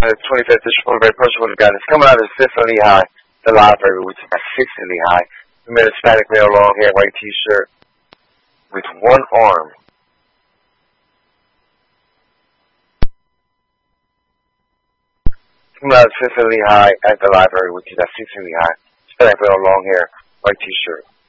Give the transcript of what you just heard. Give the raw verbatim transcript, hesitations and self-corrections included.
The twenty-fifth District Court, very personal with the guidance coming out of the fifth and Lehigh, the library, which is at sixth and Lehigh. We met a Hispanic male, long hair, white t-shirt, with one arm. Coming out of the fifth and Lehigh at the library, which is at sixth and Lehigh. Hispanic male, long hair, white t-shirt.